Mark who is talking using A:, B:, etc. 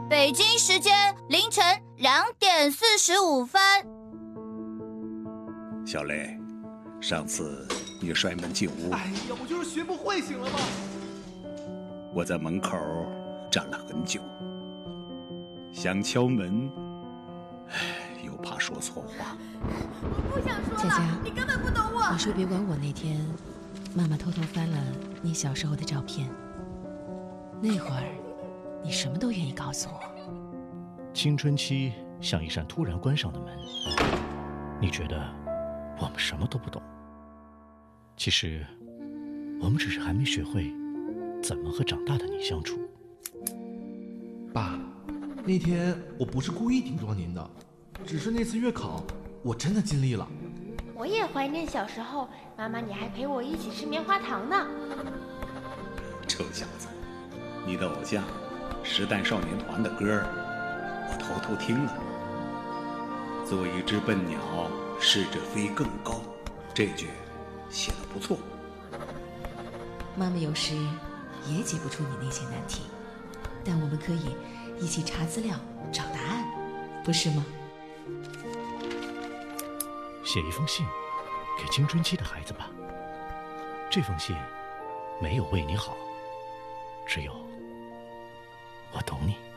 A: 北京时间凌晨2点45分。
B: 小雷，上次你摔门进屋，
C: 哎呀，我就是学不会，行了吗？
B: 我在门口站了很久，想敲门，又怕说错话。
A: 我不想说了，
D: 佳佳，
A: 你根本不懂我。
D: 你说别管我。那天，妈妈偷偷翻了你小时候的照片，那会儿，你什么都愿意告诉我。
E: 青春期像一扇突然关上的门，你觉得我们什么都不懂，其实我们只是还没学会怎么和长大的你相处。
C: 爸，那天我不是故意顶撞您的，只是那次月考我真的尽力了。
F: 我也怀念小时候，妈妈你还陪我一起吃棉花糖呢。
B: 臭小子，你的偶像时代少年团的歌我偷偷听了。做一只笨鸟，试着飞更高，这句写得不错。
D: 妈妈有时也解不出你那些难题，但我们可以一起查资料找答案，不是吗？
E: 写一封信给青春期的孩子吧，这封信没有为你好，只有我懂你。